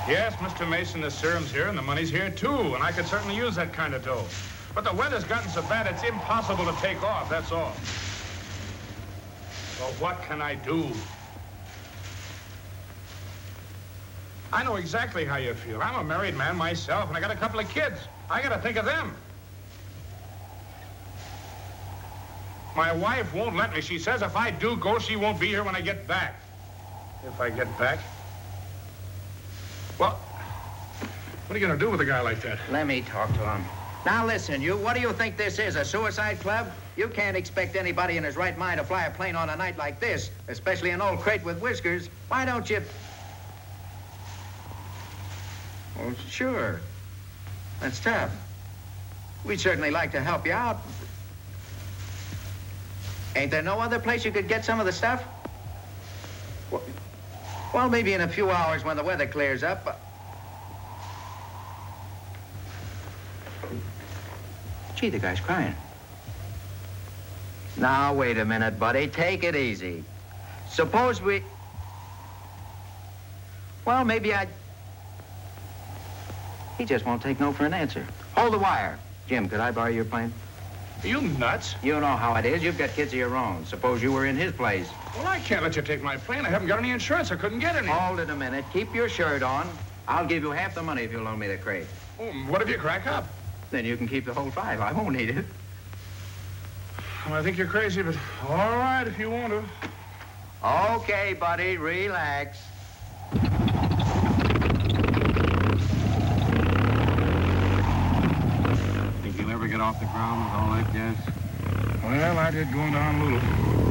Yes, Mr. Mason, the serum's here and the money's here, too. And I could certainly use that kind of dough. But the weather's gotten so bad it's impossible to take off, that's all. So what can I do? I know exactly how you feel. I'm a married man myself, and I got a couple of kids. I gotta think of them. My wife won't let me. She says if I do go, she won't be here when I get back. If I get back? Well, what are you gonna do with a guy like that? Let me talk to him. Now listen, you, what do you think this is, a suicide club? You can't expect anybody in his right mind to fly a plane on a night like this, especially an old crate with whiskers. Why don't you... Well, sure. That's tough. We'd certainly like to help you out. Ain't there no other place you could get some of the stuff? Well, maybe in a few hours when the weather clears up. Gee, the guy's crying. Now, wait a minute, buddy. Take it easy. Suppose we... Well, maybe I... He just won't take no for an answer. Hold the wire. Jim, could I borrow your plane? Are you nuts? You know how it is. You've got kids of your own. Suppose you were in his place. Well, I can't let you take my plane. I haven't got any insurance. I couldn't get any. Hold it a minute. Keep your shirt on. I'll give you half the money if you'll loan me the crate. Oh, what if you crack up? Then you can keep the whole 5. I won't need it. Well, I think you're crazy, but all right if you want to. Okay, buddy. Relax. Think you'll ever get off the ground with all that gas? Well, I did going down a little.